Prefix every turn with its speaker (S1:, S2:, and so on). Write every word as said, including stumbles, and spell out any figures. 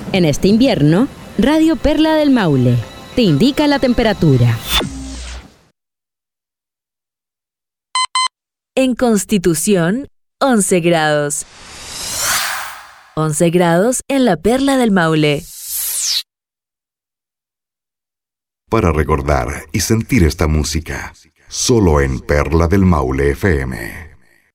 S1: En este invierno, Radio Perla del Maule te indica la temperatura.
S2: En Constitución, once grados. once grados en la Perla del Maule.
S3: Para recordar y sentir esta música, solo en Perla del Maule F M.